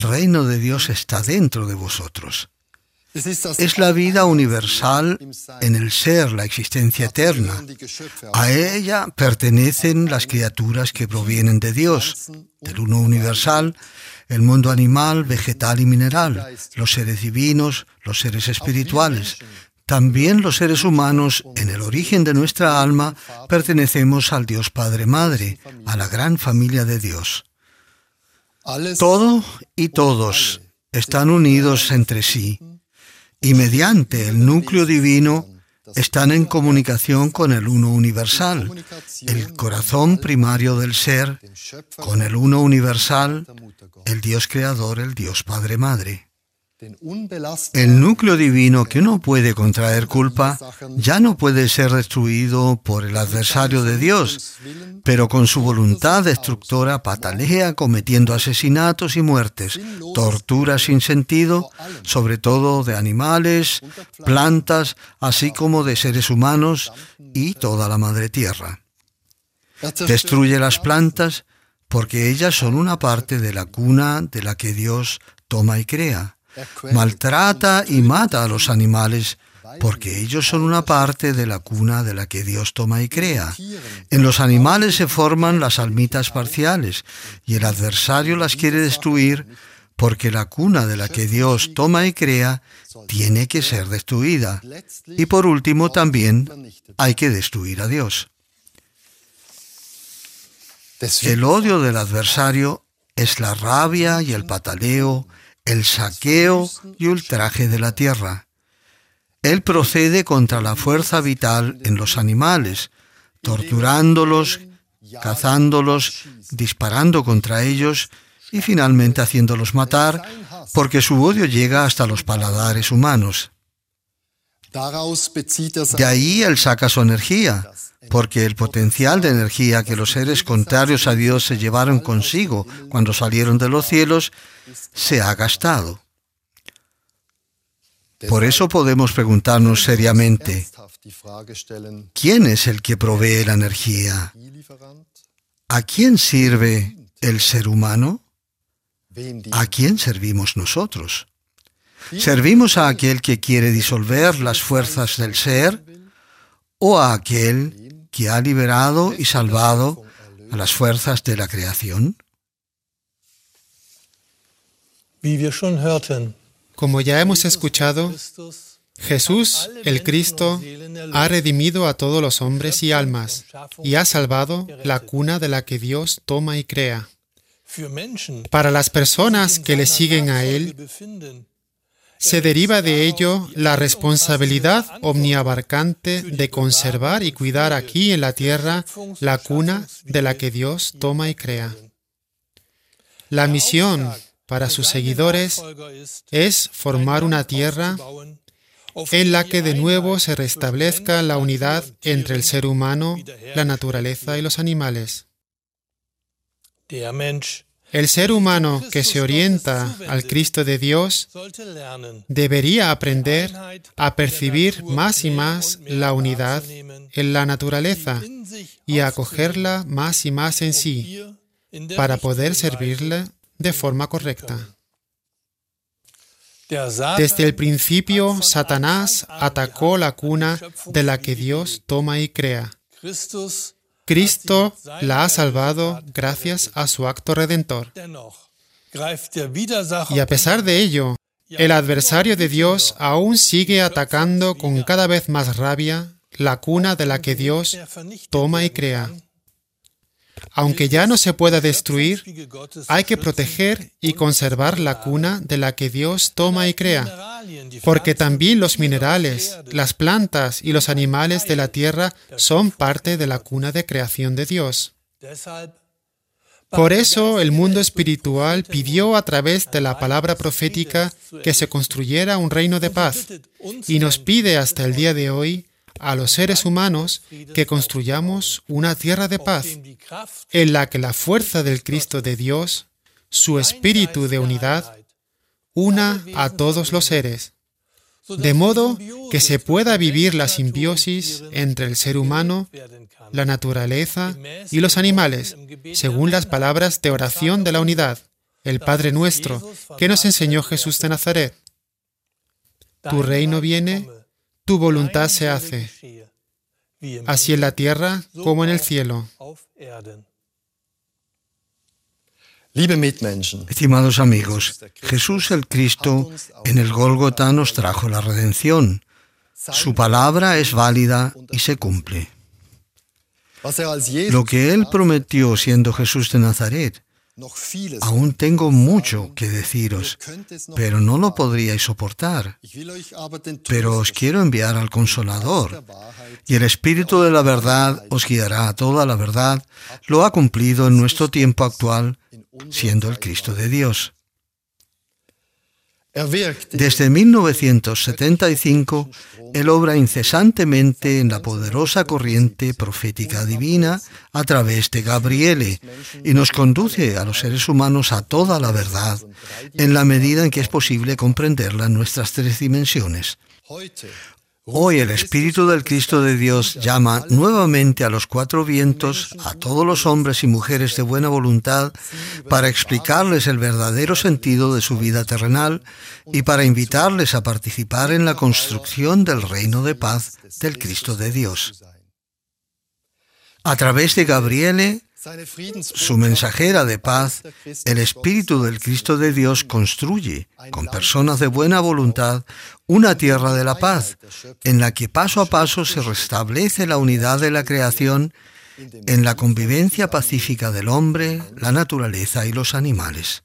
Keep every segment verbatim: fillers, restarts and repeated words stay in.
reino de Dios está dentro de vosotros. Es la vida universal en el ser, la existencia eterna. A ella pertenecen las criaturas que provienen de Dios, del uno universal, el mundo animal, vegetal y mineral, los seres divinos, los seres espirituales. También los seres humanos, en el origen de nuestra alma, pertenecemos al Dios Padre Madre, a la gran familia de Dios. Todo y todos están unidos entre sí y mediante el núcleo divino están en comunicación con el uno universal, el corazón primario del ser, con el uno universal, el Dios creador, el Dios Padre Madre. El núcleo divino que no puede contraer culpa ya no puede ser destruido por el adversario de Dios, pero con su voluntad destructora patalea cometiendo asesinatos y muertes, torturas sin sentido, sobre todo de animales, plantas, así como de seres humanos y toda la madre tierra. Destruye las plantas porque ellas son una parte de la cuna de la que Dios toma y crea. Maltrata y mata a los animales porque ellos son una parte de la cuna de la que Dios toma y crea. En los animales se forman las almitas parciales y el adversario las quiere destruir porque la cuna de la que Dios toma y crea tiene que ser destruida. Y por último también hay que destruir a Dios. El odio del adversario es la rabia y el pataleo, el saqueo y ultraje de la tierra. Él procede contra la fuerza vital en los animales, torturándolos, cazándolos, disparando contra ellos y finalmente haciéndolos matar, porque su odio llega hasta los paladares humanos. De ahí él saca su energía, porque el potencial de energía que los seres contrarios a Dios se llevaron consigo cuando salieron de los cielos se ha gastado. Por eso podemos preguntarnos seriamente, ¿quién es el que provee la energía? ¿A quién sirve el ser humano? ¿A quién servimos nosotros? ¿Servimos a aquel que quiere disolver las fuerzas del ser o a aquel que ha liberado y salvado a las fuerzas de la creación? Como ya hemos escuchado, Jesús, el Cristo, ha redimido a todos los hombres y almas y ha salvado la cuna de la que Dios toma y crea. Para las personas que le siguen a Él, se deriva de ello la responsabilidad omniabarcante de conservar y cuidar aquí en la tierra la cuna de la que Dios toma y crea. La misión para sus seguidores es formar una tierra en la que de nuevo se restablezca la unidad entre el ser humano, la naturaleza y los animales. El ser humano que se orienta al Cristo de Dios debería aprender a percibir más y más la unidad en la naturaleza y a acogerla más y más en sí para poder servirle de forma correcta. Desde el principio, Satanás atacó la cuna de la que Dios toma y crea. Cristo la ha salvado gracias a su acto redentor. Y a pesar de ello, el adversario de Dios aún sigue atacando con cada vez más rabia la cuna de la que Dios toma y crea. Aunque ya no se pueda destruir, hay que proteger y conservar la cuna de la que Dios toma y crea, porque también los minerales, las plantas y los animales de la tierra son parte de la cuna de creación de Dios. Por eso el mundo espiritual pidió a través de la palabra profética que se construyera un reino de paz, y nos pide hasta el día de hoy a los seres humanos que construyamos una tierra de paz, en la que la fuerza del Cristo de Dios, su espíritu de unidad, una a todos los seres, de modo que se pueda vivir la simbiosis entre el ser humano, la naturaleza y los animales, según las palabras de oración de la unidad. el Padre Nuestro, que nos enseñó Jesús de Nazaret. Tu reino viene, tu voluntad se hace, así en la tierra como en el cielo. Estimados amigos, Jesús el Cristo en el Gólgota nos trajo la redención. Su palabra es válida y se cumple. Lo que Él prometió siendo Jesús de Nazaret, aún tengo mucho que deciros, pero no lo podríais soportar. Pero os quiero enviar al Consolador, y el Espíritu de la verdad os guiará a toda la verdad. Lo ha cumplido en nuestro tiempo actual, siendo el Cristo de Dios. Desde mil novecientos setenta y cinco, Él obra incesantemente en la poderosa corriente profética divina a través de Gabriele y nos conduce a los seres humanos a toda la verdad, en la medida en que es posible comprenderla en nuestras tres dimensiones. Hoy el Espíritu del Cristo de Dios llama nuevamente a los cuatro vientos, a todos los hombres y mujeres de buena voluntad, para explicarles el verdadero sentido de su vida terrenal y para invitarles a participar en la construcción del reino de paz del Cristo de Dios. A través de Gabriele, su mensajera de paz, el Espíritu del Cristo de Dios construye, con personas de buena voluntad, una tierra de la paz, en la que paso a paso se restablece la unidad de la creación en la convivencia pacífica del hombre, la naturaleza y los animales.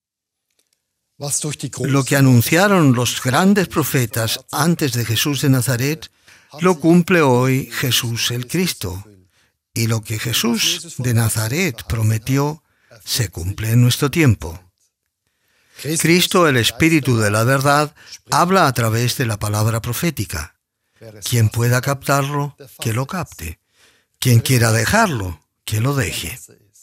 Lo que anunciaron los grandes profetas antes de Jesús de Nazaret, lo cumple hoy Jesús el Cristo. Y lo que Jesús de Nazaret prometió se cumple en nuestro tiempo. Cristo, el Espíritu de la verdad, habla a través de la palabra profética. Quien pueda captarlo, que lo capte. Quien quiera dejarlo, que lo deje.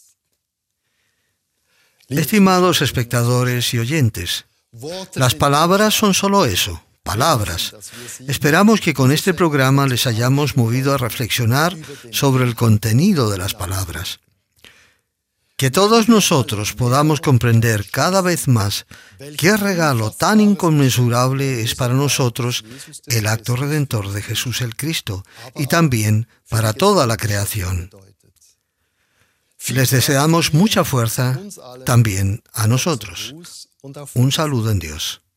Estimados espectadores y oyentes, las palabras son solo eso. Palabras. Esperamos que con este programa les hayamos movido a reflexionar sobre el contenido de las palabras. Que todos nosotros podamos comprender cada vez más qué regalo tan inconmensurable es para nosotros el acto redentor de Jesús el Cristo y también para toda la creación. Les deseamos mucha fuerza también a nosotros. Un saludo en Dios.